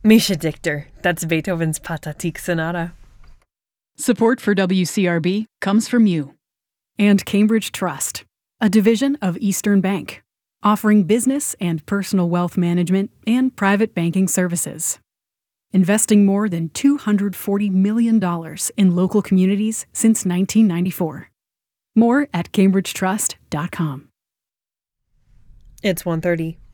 Misha Dichter. That's Beethoven's Pathetique Sonata. Support for WCRB comes from you. And Cambridge Trust, a division of Eastern Bank, offering business and personal wealth management and private banking services. Investing more than $240 million in local communities since 1994. More at cambridgetrust.com. It's 1:30.